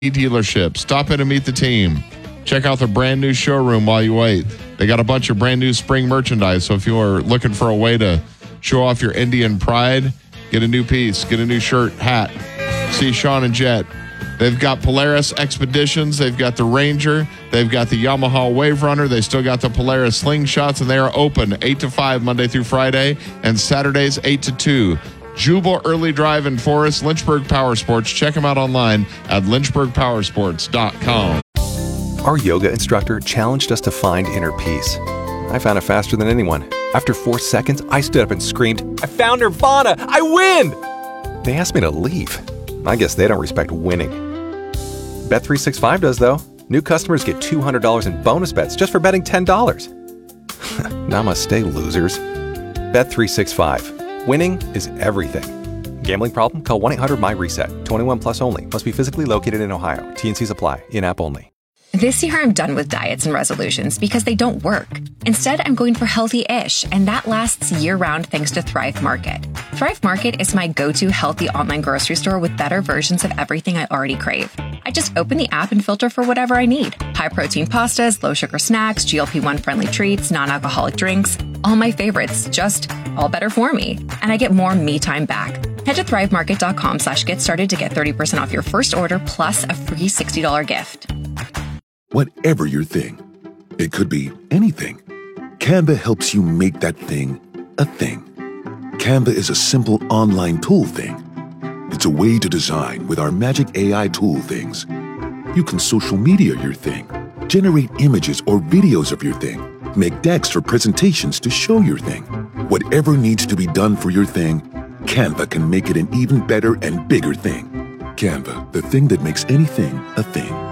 dealership. Stop in and meet the team. Check out the brand new showroom while you wait. They got a bunch of brand new spring merchandise. So if you are looking for a way to show off your Indian pride, get a new piece, get a new shirt, hat. See Sean and Jet. They've got Polaris Expeditions. They've got the Ranger. They've got the Yamaha Wave Runner. They still got the Polaris Slingshots, and they are open 8 to 5 Monday through Friday and Saturdays 8 to 2. Jubal Early Drive in Forest, Lynchburg Power Sports. Check them out online at lynchburgpowersports.com. Our yoga instructor challenged us to find inner peace. I found it faster than anyone. After 4 seconds, I stood up and screamed, "I found Nirvana! I win!" They asked me to leave. I guess they don't respect winning. Bet365 does, though. New customers get $200 in bonus bets just for betting $10. Namaste, losers. Bet365. Winning is everything. Gambling problem? Call 1-800-MY-RESET. 21 plus only. Must be physically located in Ohio. T&Cs apply. In-app only. This year, I'm done with diets and resolutions because they don't work. Instead, I'm going for healthy-ish, and that lasts year-round thanks to Thrive Market. Thrive Market is my go-to healthy online grocery store with better versions of everything I already crave. I just open the app and filter for whatever I need. High-protein pastas, low-sugar snacks, GLP-1-friendly treats, non-alcoholic drinks. All my favorites, just all better for me. And I get more me time back. Head to thrivemarket.com/get started to get 30% off your first order plus a free $60 gift. Whatever your thing, it could be anything. Canva helps you make that thing a thing. Canva is a simple online tool thing. It's a way to design with our magic AI tool things. You can social media your thing, generate images or videos of your thing, make decks for presentations to show your thing. Whatever needs to be done for your thing, Canva can make it an even better and bigger thing. Canva, the thing that makes anything a thing.